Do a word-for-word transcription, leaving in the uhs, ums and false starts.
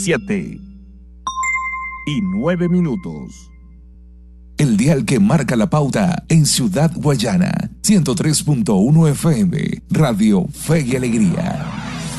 siete y nueve minutos. El dial que marca la pauta en Ciudad Guayana, ciento tres punto uno F M, Radio Fe y Alegría.